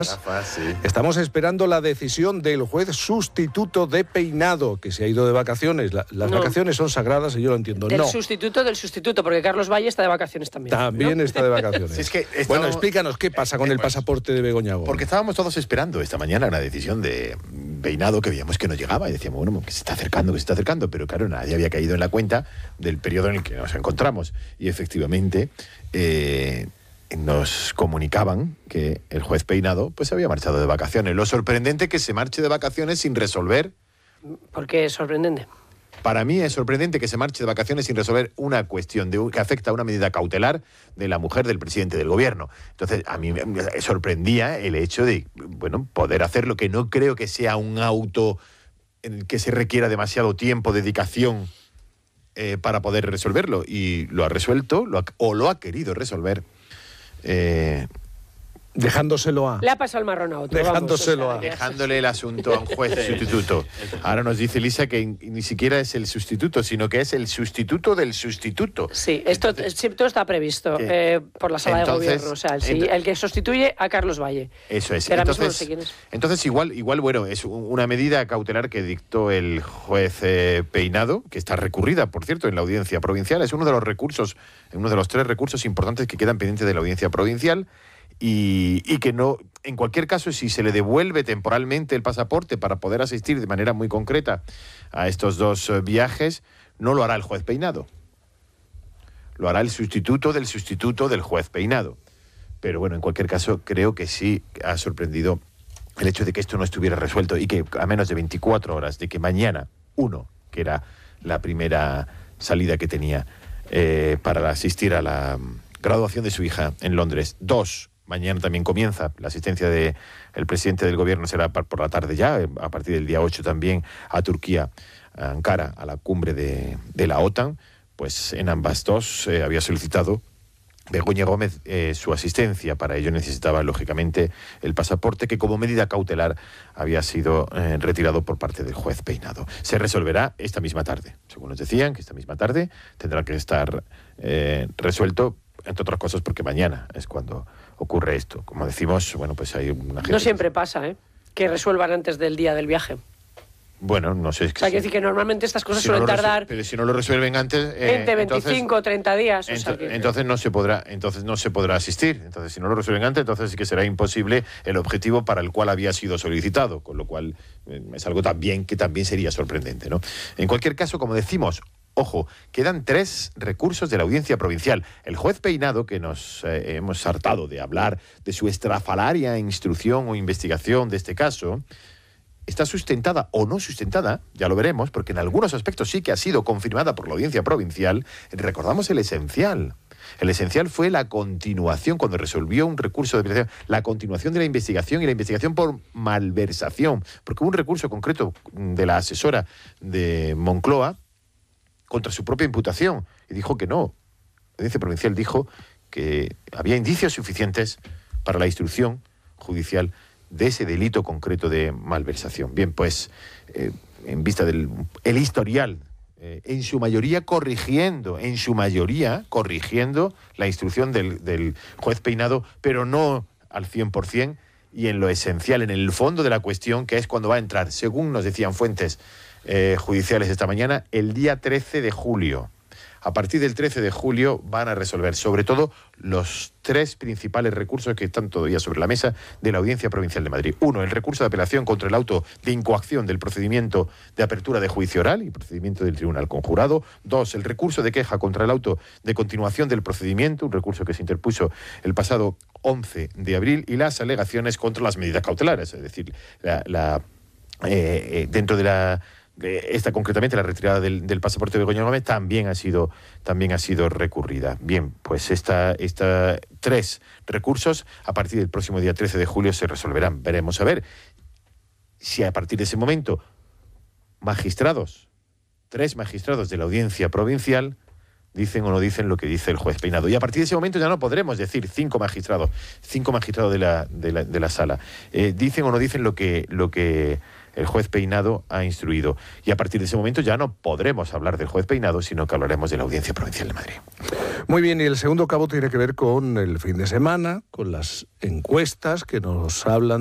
Sí. Estamos esperando la decisión del juez sustituto de Peinado, que se ha ido de vacaciones. Las vacaciones son sagradas y yo lo entiendo. Del sustituto, porque Carlos Valle está de vacaciones también. También, ¿no? Está de vacaciones. Sí, es que bueno, explícanos qué pasa con el pasaporte de Begoña Gómez. Porque estábamos todos esperando esta mañana una decisión de Peinado que veíamos que no llegaba y decíamos, bueno, que se está acercando, pero claro, nadie había caído en la cuenta del periodo en el que nos encontramos. Y efectivamente nos comunicaban que el juez Peinado pues había marchado de vacaciones. Lo sorprendente que se marche de vacaciones sin resolver. ¿Por qué es sorprendente? Para mí es sorprendente que se marche de vacaciones sin resolver una cuestión que afecta a una medida cautelar de la mujer del presidente del gobierno. Entonces, a mí me sorprendía el hecho de, bueno, poder hacer lo que no creo que sea un auto en el que se requiera demasiado tiempo, dedicación para poder resolverlo. Y lo ha resuelto, lo ha querido resolver. Dejándoselo a... Le ha pasado el marrón a otro. Dejándole el asunto a un juez sustituto. Ahora nos dice Elisa que ni siquiera es el sustituto, sino que es el sustituto del sustituto. Sí, esto está previsto por la sala de gobierno. O sea, el que sustituye a Carlos Valle. Eso es. Entonces, igual, bueno, es una medida cautelar que dictó el juez Peinado, que está recurrida, por cierto, en la audiencia provincial. Es uno de los 3 recursos importantes que quedan pendientes de la audiencia provincial. Y que no, en cualquier caso, si se le devuelve temporalmente el pasaporte para poder asistir de manera muy concreta a estos 2 viajes, no lo hará el juez Peinado. Lo hará el sustituto del juez Peinado. Pero bueno, en cualquier caso, creo que sí ha sorprendido el hecho de que esto no estuviera resuelto y que a menos de 24 horas de que mañana, que era la primera salida que tenía para asistir a la graduación de su hija en Londres, 2, mañana también comienza la asistencia del presidente del gobierno, será por la tarde ya, a partir del día 8 también, a Turquía, a Ankara, a la cumbre de la OTAN. Pues en ambas 2 había solicitado Begoña Gómez su asistencia. Para ello necesitaba, lógicamente, el pasaporte que como medida cautelar había sido retirado por parte del juez Peinado. Se resolverá esta misma tarde. Según nos decían, que esta misma tarde tendrá que estar resuelto, entre otras cosas porque mañana es cuando ocurre esto. Como decimos, bueno, pues hay una gente... No siempre pasa, que resuelvan antes del día del viaje. Bueno, no sé. O sea, hay que decir que normalmente estas cosas suelen tardar... Pero si no lo resuelven antes... 20, 25, 30 días. Entonces no se podrá asistir. Entonces, si no lo resuelven antes, entonces sí que será imposible el objetivo para el cual había sido solicitado. Con lo cual es algo que también sería sorprendente, ¿no? En cualquier caso, como decimos... Ojo, quedan 3 recursos de la audiencia provincial. El juez Peinado, que nos hemos hartado de hablar de su estrafalaria instrucción o investigación de este caso, está sustentada o no sustentada, ya lo veremos, porque en algunos aspectos sí que ha sido confirmada por la audiencia provincial. Recordamos el esencial. El esencial fue la continuación, cuando resolvió un recurso de apelación, la continuación de la investigación y la investigación por malversación, porque hubo un recurso concreto de la asesora de Moncloa contra su propia imputación, y dijo que no. La audiencia provincial dijo que había indicios suficientes para la instrucción judicial de ese delito concreto de malversación. Bien, pues, en vista del historial, en su mayoría corrigiendo la instrucción del juez Peinado, pero no al 100%, y en lo esencial, en el fondo de la cuestión, que es cuando va a entrar, según nos decían fuentes judiciales esta mañana, el día 13 de julio. A partir del 13 de julio van a resolver, sobre todo, los 3 principales recursos que están todavía sobre la mesa de la Audiencia Provincial de Madrid. 1, el recurso de apelación contra el auto de incoacción del procedimiento de apertura de juicio oral y procedimiento del Tribunal Conjurado. 2, el recurso de queja contra el auto de continuación del procedimiento, un recurso que se interpuso el pasado 11 de abril, y las alegaciones contra las medidas cautelares, es decir, dentro de esta concretamente, la retirada del pasaporte de Begoña Gómez también ha sido recurrida. Bien, pues esta 3 recursos a partir del próximo día 13 de julio se resolverán. Veremos a ver si a partir de ese momento 3 magistrados de la audiencia provincial dicen o no dicen lo que dice el juez Peinado. Y a partir de ese momento ya no podremos decir 5 magistrados de la sala. Dicen o no dicen lo que el juez Peinado ha instruido. Y a partir de ese momento ya no podremos hablar del juez Peinado, sino que hablaremos de la Audiencia Provincial de Madrid. Muy bien, y el segundo cabo tiene que ver con el fin de semana, con las encuestas que nos hablan